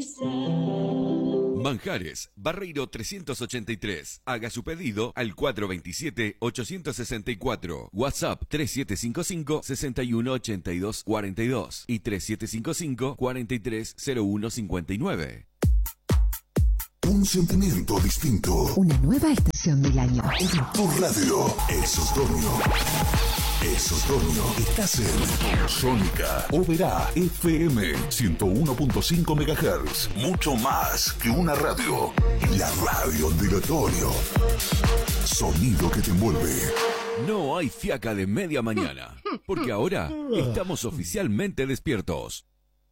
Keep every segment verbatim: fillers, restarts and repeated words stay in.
Manjares, Barreiro trescientos ochenta y tres. Haga su pedido al cuatro dos siete, ocho seis cuatro. WhatsApp tres siete cinco cinco, seis uno ocho dos cuatro dos y tres siete cinco cinco, cuatro tres cero uno cinco nueve. Un sentimiento distinto. Una nueva estación del año. En tu radio, Es Otoño. Es Otoño. Estás en Sónica Oberá F M ciento uno punto cinco megahertz. Mucho más que una radio. La radio del otoño. Sonido que te envuelve. No hay fiaca de media mañana, porque ahora estamos oficialmente despiertos.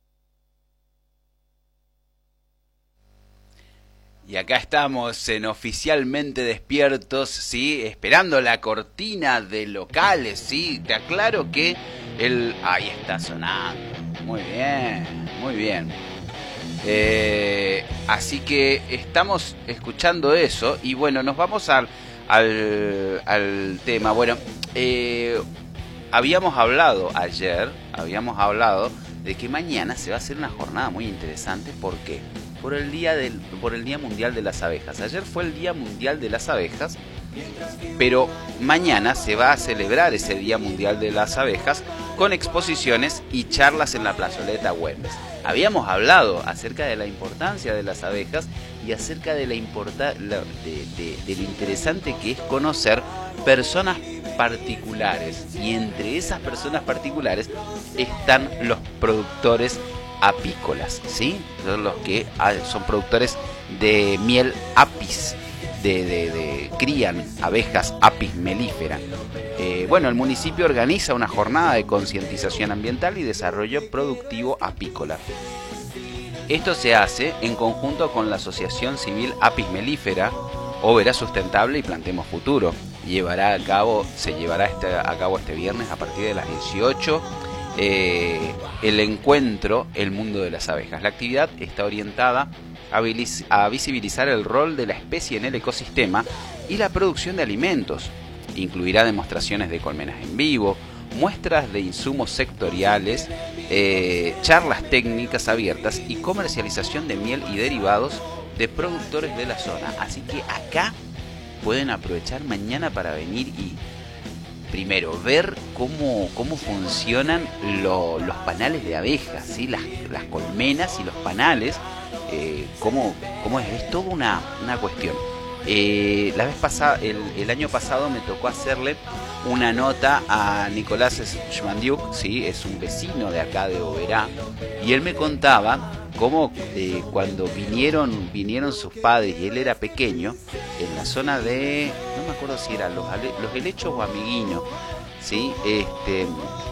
Y acá estamos en Oficialmente Despiertos, ¿sí? Esperando la cortina de locales, ¿sí? Te aclaro que el... Ahí está sonando. Muy bien, muy bien. Eh, así que estamos escuchando eso y bueno, nos vamos al, al, al tema. Bueno, eh, habíamos hablado ayer, habíamos hablado de que mañana se va a hacer una jornada muy interesante. ¿Por qué? Por el día del, por el Día Mundial de las Abejas. Ayer fue el Día Mundial de las Abejas, pero mañana se va a celebrar ese Día Mundial de las Abejas con exposiciones y charlas en la plazoleta Güemes. Habíamos hablado acerca de la importancia de las abejas y acerca de la importa, de, de, de lo interesante que es conocer personas particulares, y entre esas personas particulares están los productores apícolas, ¿sí? Son los que son productores de miel apis, de, de, de crían abejas apis melífera. Eh, bueno, el municipio organiza una jornada de concientización ambiental y desarrollo productivo apícola. Esto se hace en conjunto con la Asociación Civil Apis Melífera, Oberá Sustentable y Plantemos Futuro. Llevará a cabo, se llevará este, a cabo este viernes a partir de las dieciocho. Eh, el encuentro El Mundo de las Abejas. La actividad está orientada a, vis- a visibilizar el rol de la especie en el ecosistema y la producción de alimentos. Incluirá demostraciones de colmenas en vivo, muestras de insumos sectoriales, eh, charlas técnicas abiertas y comercialización de miel y derivados de productores de la zona. Así que acá pueden aprovechar mañana para venir y primero ver cómo, cómo funcionan lo, los panales de abejas, ¿sí? las, las colmenas y los panales, eh, cómo, cómo es, es toda una, una cuestión. Eh, la vez pasada, el, el año pasado me tocó hacerle una nota a Nicolás Schmandiuk, ¿sí? Es un vecino de acá de Oberá, y él me contaba cómo eh, cuando vinieron vinieron sus padres y él era pequeño, en la zona de, no me acuerdo si eran los, los helechos o Amiguiño, ¿sí? Este,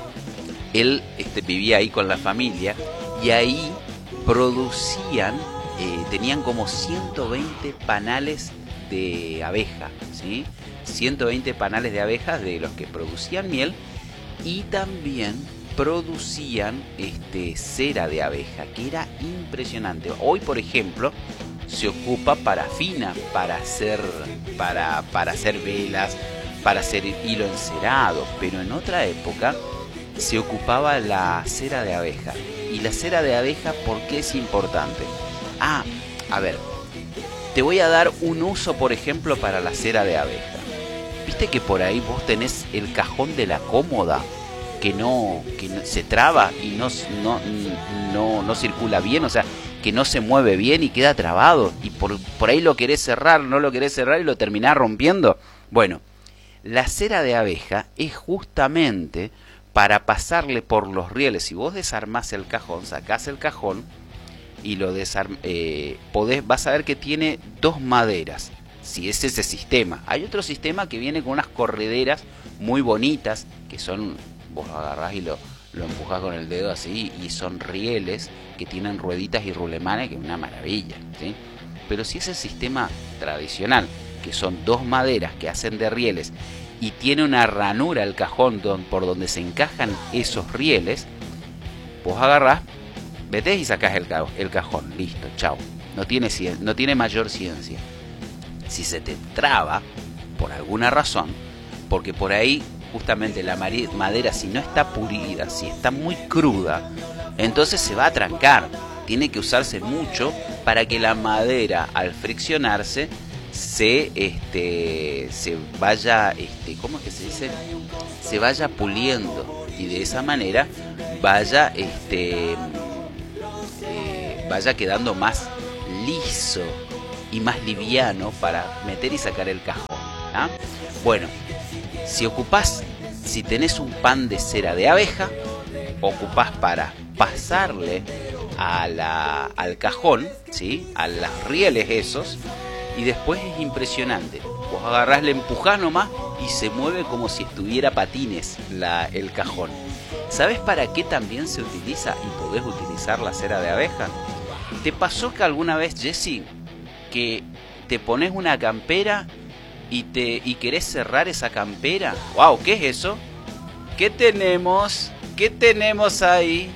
él este, vivía ahí con la familia y ahí producían, eh, tenían como ciento veinte panales de abeja, ¿sí? ciento veinte panales de abejas de los que producían miel y también producían este, cera de abeja, que era impresionante. Hoy, por ejemplo, se ocupa parafina para hacer, para, para hacer velas, para hacer hilo encerado, pero en otra época se ocupaba la cera de abeja. Y la cera de abeja, ¿por qué es importante? Ah, a ver, te voy a dar un uso, por ejemplo, para la cera de abeja. ¿Viste que por ahí vos tenés el cajón de la cómoda que no, que no, se traba y no, no, no, no circula bien? O sea, que no se mueve bien y queda trabado. Y por, por ahí lo querés cerrar, no lo querés cerrar y lo terminás rompiendo. Bueno, la cera de abeja es justamente para pasarle por los rieles. Si vos desarmás el cajón, sacás el cajón y lo desarm eh, podés, vas a ver que tiene dos maderas. Si es ese sistema. Hay otro sistema que viene con unas correderas muy bonitas, que son, vos lo agarrás y lo, lo empujás con el dedo así, y son rieles que tienen rueditas y rulemanes, que es una maravilla, ¿sí? Pero si es el sistema tradicional, que son dos maderas que hacen de rieles, y tiene una ranura el cajón don, por donde se encajan esos rieles, vos agarrás, metés y sacás el, ca el cajón, listo, chao. No tiene, no tiene mayor ciencia. Si se te traba, por alguna razón, porque por ahí justamente la madera, si no está pulida, si está muy cruda, entonces se va a trancar. tiene que usarse mucho para que la madera al friccionarse se este se vaya este ¿cómo es que se dice? Se vaya puliendo y de esa manera vaya este eh, vaya quedando más liso y más liviano para meter y sacar el cajón, ¿ah? Bueno, si ocupás, si tenés un pan de cera de abeja, ocupás para pasarle a la, al cajón, ¿sí? A los rieles esos, y después es impresionante. Vos agarrás, le empujás nomás y se mueve como si estuviera patines la, el cajón. ¿Sabés para qué también se utiliza y podés utilizar la cera de abeja? ¿Te pasó que alguna vez, Jessy, que te pones una campera y te y querés cerrar esa campera? ¡Wow! ¿Qué es eso? ¿Qué tenemos? ¿Qué tenemos ahí?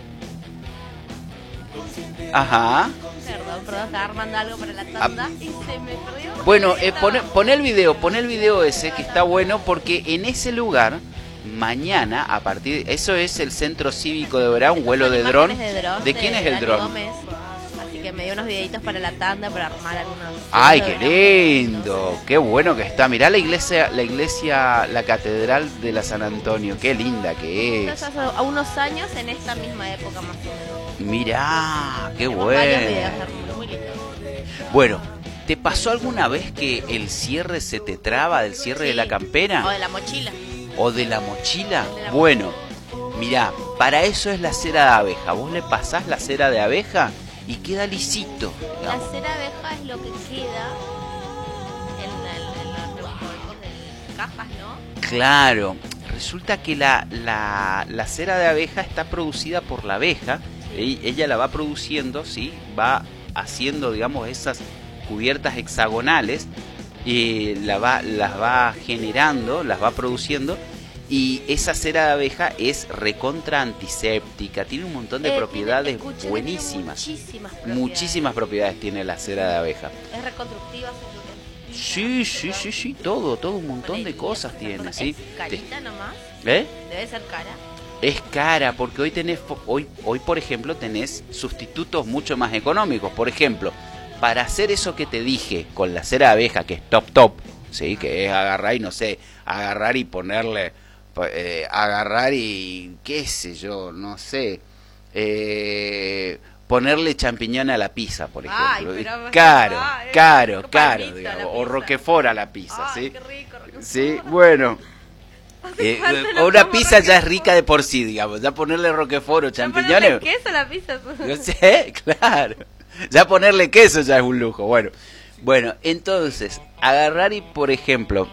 Ajá. Perdón, perdón, estaba armando algo para la tanda y se me perdió. Bueno, eh, pon, pon el video, pon el video ese que está bueno, porque en ese lugar, mañana, a partir de, eso es el Centro Cívico de Oberá, un vuelo de dron. ¿De, dron, ¿De quién de es el Dani dron? Gómez. Así que me dio unos videitos para la tanda para armar algunos. ¡Ay, qué lindo! ¡Qué bueno que está! Mirá la iglesia, la iglesia, la catedral de la San Antonio, qué linda que es. Hace a unos años en esta misma época más o menos. Mirá, qué Tenemos varios bueno. videos, muy lindos. Bueno, ¿te pasó alguna vez que el cierre se te traba del cierre Sí. de la campera? O de la mochila. ¿O de la mochila? De la Bueno, mirá, para eso es la cera de abeja. Vos le pasás la cera de abeja y queda lisito. La digamos. cera abeja es lo que queda en, el, en los revoltores de cajas, ¿no? Claro, resulta que la, la, la cera de abeja está producida por la abeja. E- ella la va produciendo, ¿sí? Va haciendo, digamos, esas cubiertas hexagonales. Y la va, las va generando, las va produciendo. Y esa cera de abeja es recontra antiséptica. Tiene un montón de Eh, propiedades tiene- escuché, buenísimas. tiene Muchísimas propiedades. Muchísimas propiedades tiene la cera de abeja. Es reconstructiva, se Sí, sí, sí, sí, todo, todo un montón de cosas tiene, ¿sí? ¿Es carita nomás? ¿Eh? Debe ser cara. Es cara, porque hoy tenés, hoy, hoy por ejemplo tenés sustitutos mucho más económicos. Por ejemplo, para hacer eso que te dije con la cera de abeja, que es top top, ¿sí? Que es agarrar y no sé, agarrar y ponerle, eh, agarrar y qué sé yo, no sé, eh, ponerle champiñón a la pizza, por Ay, ejemplo. pero- Caro, ah, eh, caro, qué caro, palmito digamos, la o pizza. roquefort a la pizza, Ay, ¿sí? qué rico, rico. Sí, bueno. Hace Eh, cuánto eh, no una como pizza ya es roquefort. rica de por sí, digamos. Ya ponerle roquefort o Ya champiñones. ponerle queso a la pizza. No sé, claro. Ya ponerle queso ya es un lujo. Bueno, bueno, entonces, agarrar y, por ejemplo,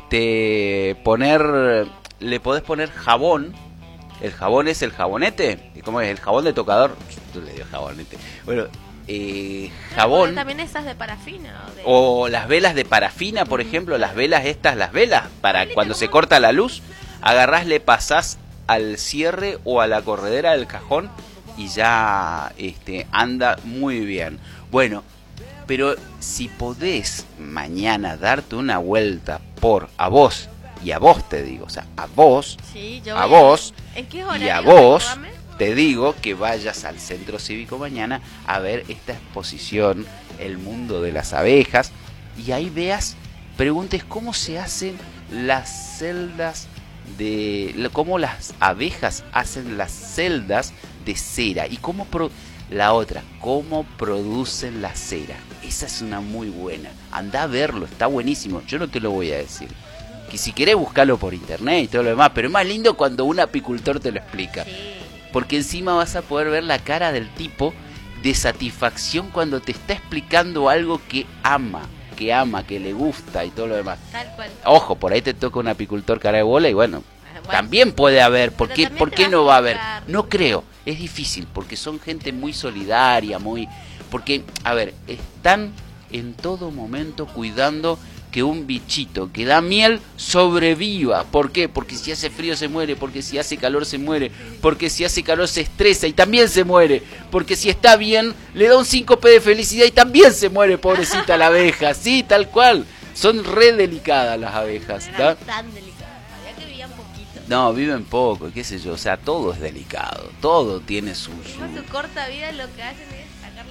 este, poner, le podés poner jabón. El jabón es el jabonete. ¿Cómo es? El jabón de tocador. Yo le digo jabonete. Bueno, eh, jabón. También esas de parafina. O, de... O las velas de parafina, por ejemplo, las velas estas, las velas, para cuando se corta la luz, agarrás, le pasás al cierre o a la corredera del cajón y ya este, anda muy bien. Bueno, pero si podés mañana darte una vuelta por a vos, y a vos te digo, o sea, a vos, Sí, yo a voy vos ¿En qué y horario? a vos, Recordame. te digo que vayas al Centro Cívico mañana a ver esta exposición, El Mundo de las Abejas, y ahí veas, preguntes cómo se hacen las celdas de, cómo las abejas hacen las celdas de cera y cómo pro, la otra, cómo producen la cera. Esa es una muy buena. Anda a verlo, está buenísimo. Yo no te lo voy a decir. Que si querés buscarlo por internet y todo lo demás, pero es más lindo cuando un apicultor te lo explica. Sí. Porque encima vas a poder ver la cara del tipo de satisfacción cuando te está explicando algo que ama, que ama, que le gusta y todo lo demás. Tal cual. Ojo, por ahí te toca un apicultor cara de bola y bueno, Bueno, también puede haber. ¿Por pero qué, también ¿por te qué vas no a va a haber? encontrar- No creo, es difícil porque son gente muy solidaria, muy... Porque, a ver, están en todo momento cuidando que un bichito que da miel sobreviva. ¿Por qué? Porque si hace frío se muere, porque si hace calor se muere, porque si hace calor se estresa y también se muere, porque si está bien le da un síncope de felicidad y también se muere, pobrecita la abeja. Sí, tal cual. Son re delicadas las abejas, No ¿está? eran tan delicadas. Sabía que vivían poquito. No, viven poco, qué sé yo, o sea, todo es delicado, todo tiene su... su- Con su corta vida lo que hacen es sacar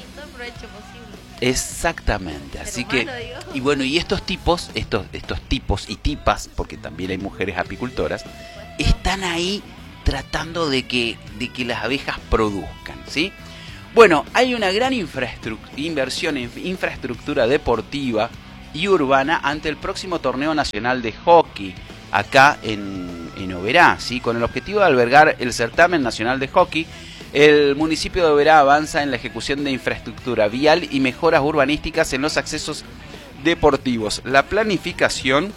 provecho posible. Exactamente, Ser así humano, que digo. y bueno, y estos tipos, estos estos tipos y tipas, porque también hay mujeres apicultoras, están ahí tratando de que de que las abejas produzcan, ¿sí? Bueno, hay una gran infraestru- inversión en infraestructura deportiva y urbana ante el próximo torneo nacional de hockey acá en, en Oberá, ¿sí? Con el objetivo de albergar el certamen nacional de hockey. El municipio de Oberá avanza en la ejecución de infraestructura vial y mejoras urbanísticas en los accesos deportivos. La planificación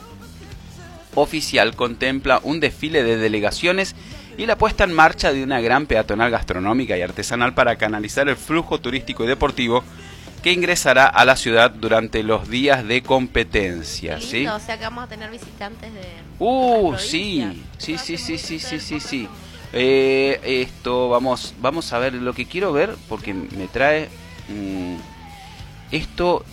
oficial contempla un desfile de delegaciones y la puesta en marcha de una gran peatonal gastronómica y artesanal para canalizar el flujo turístico y deportivo que ingresará a la ciudad durante los días de competencia, Qué ¿sí? lindo, o sea que vamos a tener visitantes de Uh, otras sí, provincias. sí, sí, sí, sí, sí, sí, sí. Hermoso. Eh, esto, vamos, vamos a ver lo que quiero ver porque me trae mm, esto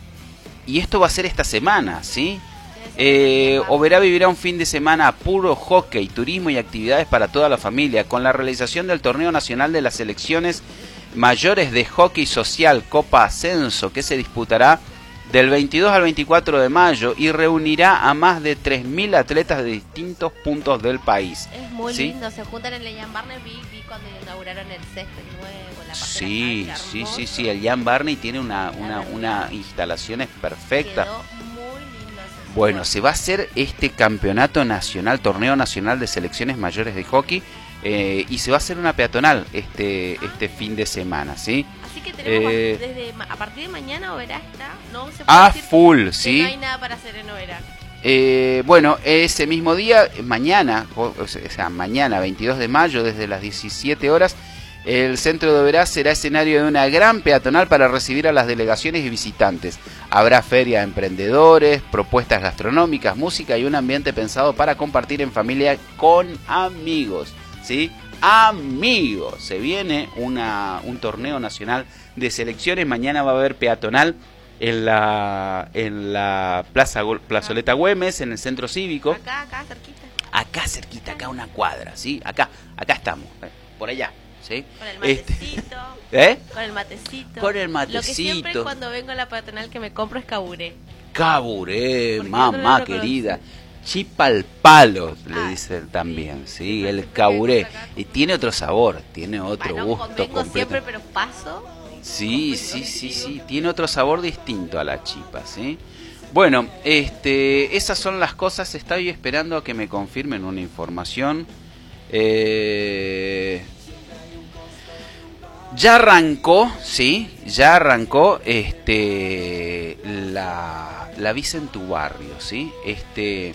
y esto va a ser esta semana, ¿sí? Eh, Oberá vivirá un fin de semana puro hockey, turismo y actividades para toda la familia, con la realización del torneo nacional de las selecciones mayores de hockey social Copa Ascenso, que se disputará del veintidós al veinticuatro de mayo y reunirá a más de tres mil atletas de distintos puntos del país. Es muy ¿sí? lindo, se juntan en el Jan Barney, vi, vi cuando inauguraron el césped nuevo, la parte Sí, de la cancha, sí, sí, hermoso. sí, el Jan Barney tiene una, una, una instalaciones perfecta. Quedó muy lindo ese Bueno, spot. se va a hacer este campeonato nacional, torneo nacional de selecciones mayores de hockey, eh, y se va a hacer una peatonal este este fin de semana, ¿sí? Así que tenemos eh, desde ma- a partir de mañana Oberá está, no se puede A decir full, que ¿sí? no hay nada para hacer en Oberá. Eh, bueno, ese mismo día, mañana, o sea, mañana veintidós de mayo, desde las diecisiete horas, el centro de Oberá será escenario de una gran peatonal para recibir a las delegaciones y visitantes. Habrá feria de emprendedores, propuestas gastronómicas, música y un ambiente pensado para compartir en familia con amigos, ¿sí? Amigos, se viene una, un torneo nacional de selecciones, mañana va a haber peatonal en la en la plaza Gol- Plazoleta Güemes, en el centro cívico, Acá, acá, cerquita, acá cerquita, acá una cuadra, ¿sí? Acá, acá estamos, eh, por allá, ¿sí? con el Este, matecito, ¿eh? con el matecito. Con el Lo que matecito. siempre cuando vengo a la peatonal que me compro es caburé. Caburé, Porque mamá yo no lo querida. Chipa al palo, le Ah, dicen también, sí, sí, el sí, caburé. porque acá- Y tiene otro sabor, tiene otro Bueno, gusto vengo completo. siempre, pero paso. Sí, sí, sí, sí, tiene otro sabor distinto a la chipa, ¿sí? Bueno, este, esas son las cosas, estoy esperando a que me confirmen una información. Eh, ya arrancó, sí, ya arrancó este la, la Visa en tu barrio, ¿sí? Este,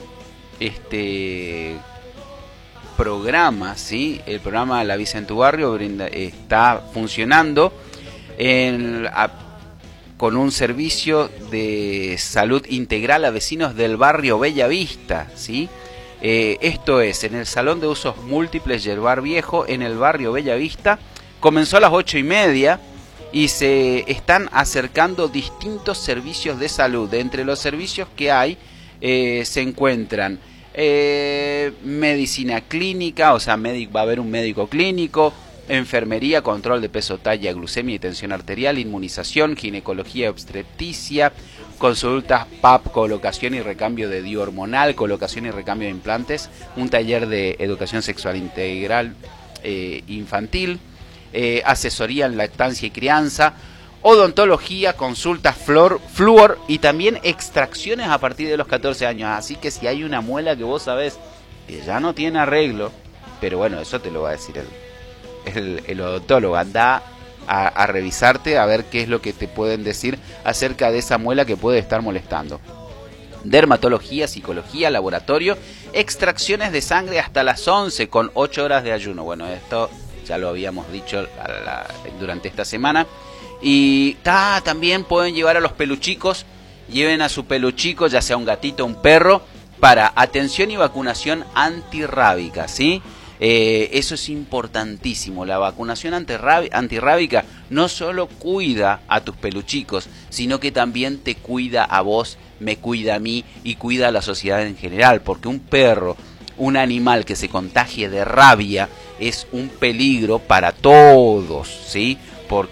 este programa, ¿sí? El programa La Visa en tu barrio brinda, está funcionando en, a, con un servicio de salud integral a vecinos del barrio Bella Vista, ¿sí? Eh, esto es, en el Salón de Usos Múltiples Yerbar Viejo, en el barrio Bella Vista. Comenzó a las ocho y media y se están acercando distintos servicios de salud. De entre los servicios que hay eh, se encuentran eh, medicina clínica, o sea, médico, va a haber un médico clínico, enfermería, control de peso, talla, glucemia y tensión arterial, inmunización, ginecología y obstetricia, consultas P A P, colocación y recambio de D I U hormonal, colocación y recambio de implantes, un taller de educación sexual integral eh, infantil, eh, asesoría en lactancia y crianza, odontología, consultas flor, flúor y también extracciones a partir de los catorce años. Así que si hay una muela que vos sabés que ya no tiene arreglo, pero bueno, eso te lo va a decir el, el, el odontólogo, anda a, a revisarte a ver qué es lo que te pueden decir acerca de esa muela que puede estar molestando. Dermatología, psicología, laboratorio, extracciones de sangre hasta las once con ocho horas de ayuno. Bueno, esto ya lo habíamos dicho a la, durante esta semana. Y ta, también pueden llevar a los peluchicos, lleven a su peluchico, ya sea un gatito o un perro, para atención y vacunación antirrábica, ¿sí? Eh, eso es importantísimo. La vacunación antirrábica no solo cuida a tus peluchicos, sino que también te cuida a vos, me cuida a mí y cuida a la sociedad en general, porque un perro, un animal que se contagie de rabia es un peligro para todos, ¿sí? ¿Por qué?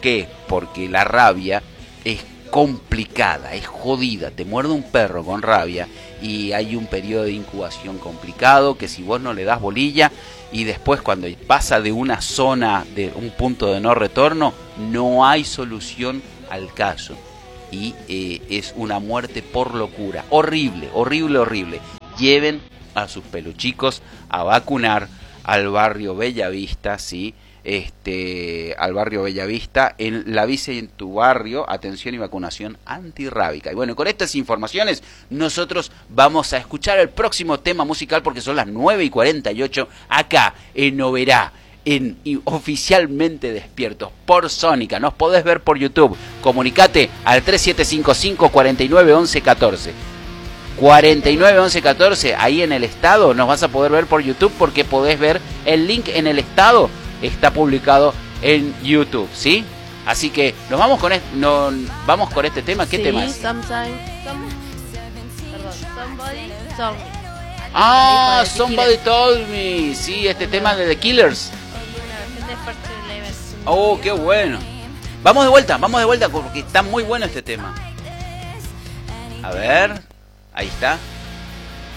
porque la rabia es complicada, es jodida. Te muerde un perro con rabia y hay un periodo de incubación complicado que si vos no le das bolilla y después cuando pasa de una zona, de un punto de no retorno, no hay solución al caso. Y eh, es una muerte por locura. Horrible, horrible, horrible. Lleven a sus peluchicos a vacunar al barrio Bellavista, ¿sí? Este, al barrio Bellavista, en la Vice en tu barrio, atención y vacunación antirrábica. Y bueno, con estas informaciones nosotros vamos a escuchar el próximo tema musical porque son las nueve y cuarenta y ocho acá en Oberá, en y Oficialmente Despiertos por Sónica. Nos podés ver por YouTube. Comunicate al tres siete cinco cinco, cuatro nueve, once, catorce. cuarenta y nueve, once, catorce, ahí en el estado nos vas a poder ver por YouTube porque podés ver el link en el estado. Está publicado en YouTube, ¿sí? Así que nos vamos con este, no, vamos con este tema. ¿Qué sí, tema es? Sometimes, some, perdón, somebody told me. Ah, Dijo de The Somebody Killers. Told Me. Sí, este tema de The Killers. Y una versión de First Eleven. Oh, qué bueno. Vamos de vuelta, vamos de vuelta porque está muy bueno este tema. A ver, ahí está.